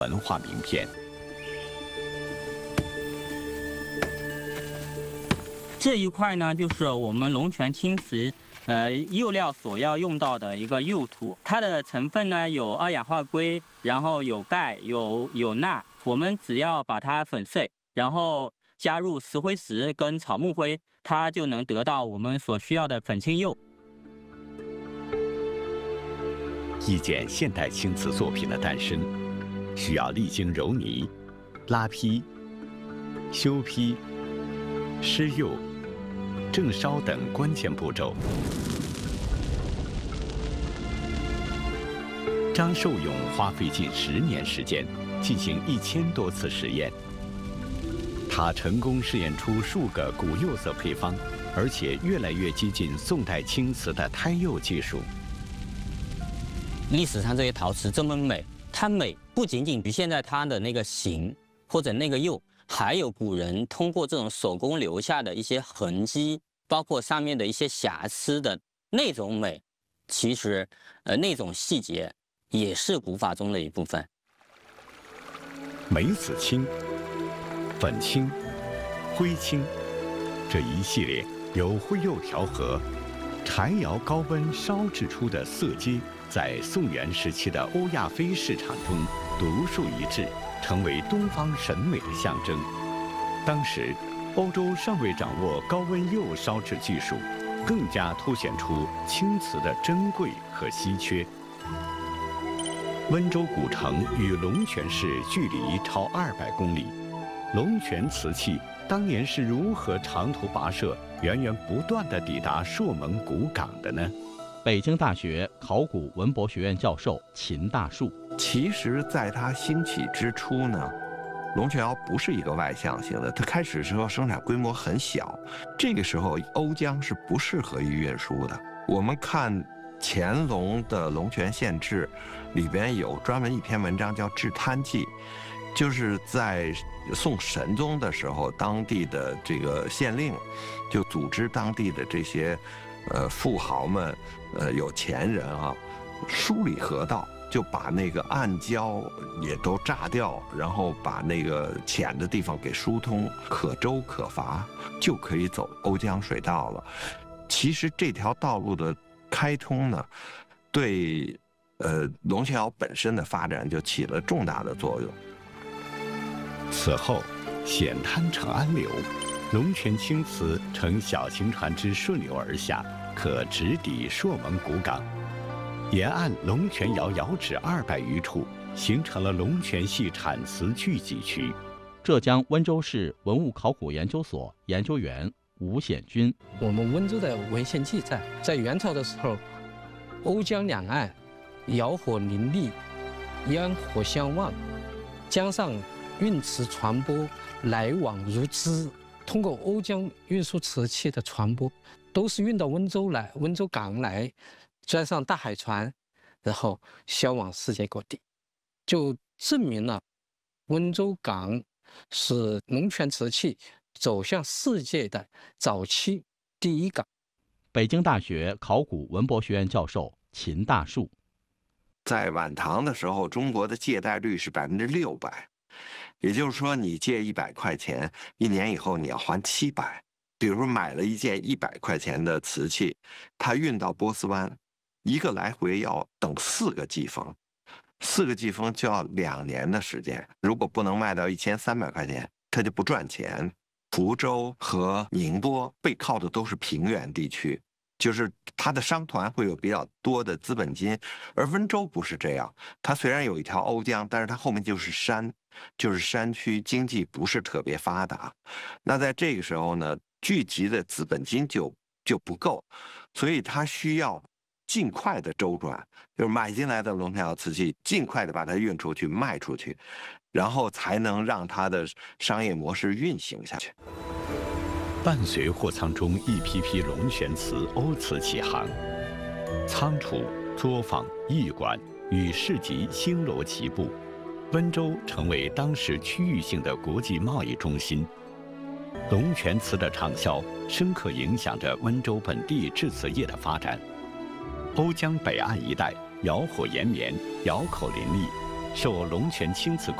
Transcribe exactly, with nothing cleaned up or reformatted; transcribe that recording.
文化名片。 这一块呢，就是我们龙泉青瓷呃釉料所要用到的一个釉土，它的成分呢有二氧化硅，然后有钙，有有钠。我们只要把它粉碎，然后加入石灰石跟草木灰，它就能得到我们所需要的粉青釉。 一件现代青瓷作品的诞生，需要历经揉泥、拉坯、修坯、施釉、正烧等关键步骤。张寿勇花费近十年时间，进行一千多次实验。他成功试验出数个古釉色配方，而且越来越接近宋代青瓷的胎釉技术。 历史上这些陶瓷这么美，它美不仅仅局限在它的那个形或者那个釉，还有古人通过这种手工留下的一些痕迹，包括上面的一些瑕疵的那种美，其实呃那种细节也是古法中的一部分。 梅子青、粉青、灰青这一系列由灰釉调和、柴窑高温烧制出的色阶，在宋元时期的欧亚非市场中独树一帜，成为东方审美的象征。当时，欧洲尚未掌握高温釉烧制技术，更加凸显出青瓷的珍贵和稀缺。温州古城与龙泉市距离超二百公里，龙泉瓷器当年是如何长途跋涉、源源不断地抵达朔蒙古港的呢？ 北京大学考古文博学院教授秦大树， 其实，在它兴起之初呢，龙泉窑不是一个外向型的，它开始时候生产规模很小，这个时候瓯浆是不适合于运输的。我们看乾隆的《龙泉县志》，里边有专门一篇文章叫《治滩记》，就是在宋神宗的时候，当地的这个县令就组织当地的这些呃富豪们、呃有钱人啊，梳理河道，就把那个暗礁也都炸掉，然后把那个浅的地方给疏通，可舟可筏，就可以走瓯江水道了。其实这条道路的开通呢，对呃龙泉窑本身的发展就起了重大的作用。 此后，险滩成安流，龙泉青瓷乘小型船只顺流而下，可直抵朔蒙古港。沿岸龙泉窑窑址二百余处，形成了龙泉系产瓷聚集区。 浙江温州市文物考古研究所研究员吴显军， 我们温州的文献记载，在元朝的时候，瓯江两岸窑火林立，烟火相望，江上运瓷传播来往如织。通过瓯江运输瓷器的传播，都是运到温州来，温州港来，装上大海船，然后销往世界各地，就证明了温州港是龙泉瓷器走向世界的早期第一港。 北京大学考古文博学院教授秦大树， 在晚唐的时候，中国的借贷率是百分之六百，也就是说，你借一百块钱，一年以后你要还七百。比如说买了一件一百块钱的瓷器，它运到波斯湾，一个来回要等四个季风，四个季风就要两年的时间。如果不能卖到一千三百块钱，它就不赚钱。福州和宁波背靠的都是平原地区，就是它的商团会有比较多的资本金，而温州不是这样。它虽然有一条瓯江，但是它后面就是山，就是山区，经济不是特别发达。那在这个时候呢，聚集的资本金就就不够，所以它需要尽快的周转，就是买进来的龙泉窑瓷器，尽快的把它运出去卖出去，然后才能让它的商业模式运行下去。 伴随货仓中一批批龙泉瓷、瓯瓷起航，仓储、作坊、驿馆与市集星罗棋布，温州成为当时区域性的国际贸易中心。龙泉瓷的畅销，深刻影响着温州本地制瓷业的发展。瓯江北岸一带窑火延绵，窑口林立， 受龙泉青瓷